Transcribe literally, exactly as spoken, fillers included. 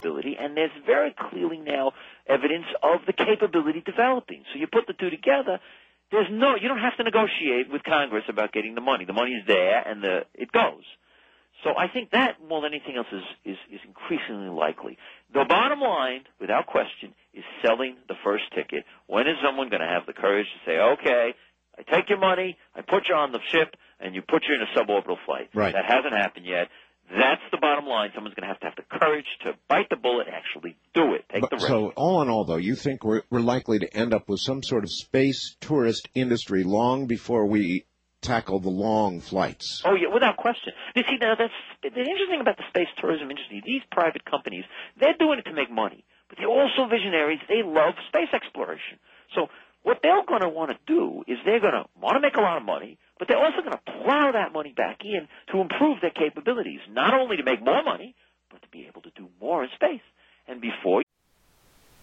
capability, and there's very clearly now evidence of the capability developing. So you put the two together, there's no, you don't have to negotiate with Congress about getting the money. The money's there, and the, it goes. So I think that, more than anything else, is, is, is increasingly likely. The bottom line, without question, is selling the first ticket. When is someone going to have the courage to say, okay, I take your money, I put you on the ship, and you put you in a suborbital flight? Right. That hasn't happened yet. That's the bottom line. Someone's going to have to have the courage to bite the bullet and actually do it. Take but, the risk. So all in all, though, you think we're, we're likely to end up with some sort of space tourist industry long before we tackle the long flights? Oh, yeah, without question. You see, now, that's the interesting about the space tourism industry. These private companies, they're doing it to make money. But they're also visionaries. They love space exploration. So what they're going to want to do is they're going to want to make a lot of money, but they're also going to plow that money back in to improve their capabilities, not only to make more money, but to be able to do more in space. And before